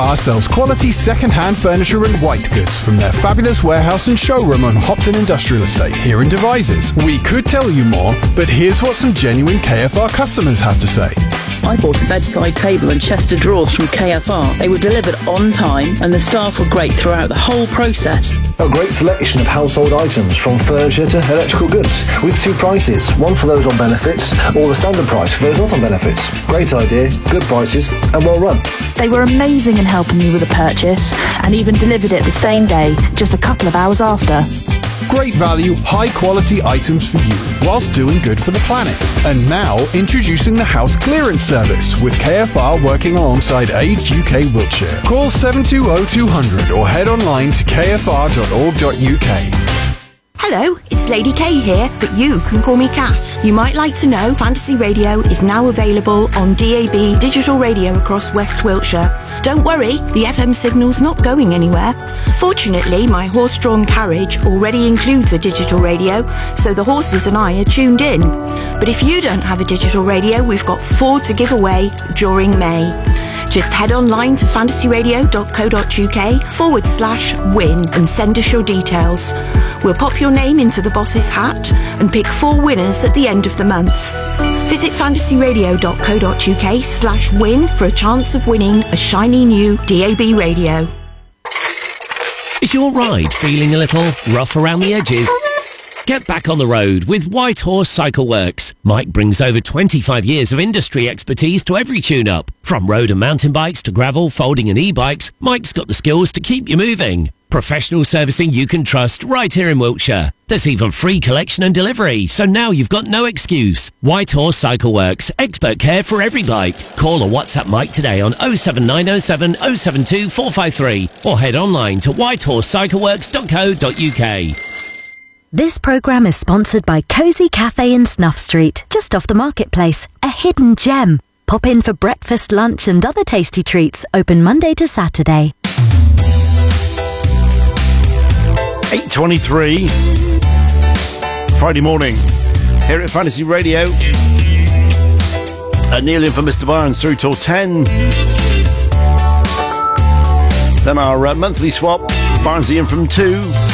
sells quality second-hand furniture and white goods from their fabulous warehouse and showroom on Hopton Industrial Estate here in Devizes. We could tell you more, but here's what some genuine KFR customers have to say. I bought a bedside table and chest of drawers from KFR. They were delivered on time and the staff were great throughout the whole process. A great selection of household items from furniture to electrical goods with two prices, one for those on benefits or the standard price for those not on benefits. Great idea, good prices and well run. They were amazing in helping me with a purchase and even delivered it the same day, just a couple of hours after. Great value, high quality items for you, whilst doing good for the planet. And now, introducing the house clearance service, with KFR working alongside Age UK Wiltshire. Call 720-200 or head online to kfr.org.uk. Hello, it's Lady K here, but you can call me Kath. You might like to know Fantasy Radio is now available on DAB digital radio across West Wiltshire. Don't worry, the FM signal's not going anywhere. Fortunately, my horse-drawn carriage already includes a digital radio, so the horses and I are tuned in. But if you don't have a digital radio, we've got 4 to give away during May. Just head online to fantasyradio.co.uk/win and send us your details. We'll pop your name into the boss's hat and pick 4 winners at the end of the month. Visit fantasyradio.co.uk/win for a chance of winning a shiny new DAB radio. Is your ride feeling a little rough around the edges? Get back on the road with White Horse Cycle Works. Mike brings over 25 years of industry expertise to every tune-up. From road and mountain bikes to gravel, folding and e-bikes, Mike's got the skills to keep you moving. Professional servicing you can trust right here in Wiltshire. There's even free collection and delivery, so now you've got no excuse. White Horse Cycle Works, expert care for every bike. Call or WhatsApp Mike today on 07907 072 453 or head online to whitehorsecycleworks.co.uk. This programme is sponsored by Cosy Cafe in Snuff Street, just off the marketplace, a hidden gem. Pop in for breakfast, lunch and other tasty treats, open Monday to Saturday. 8:23 Friday morning here at Fantasy Radio. Neil in for Mr. Barnes through till 10. Then our monthly swap, Barnsley in from 2.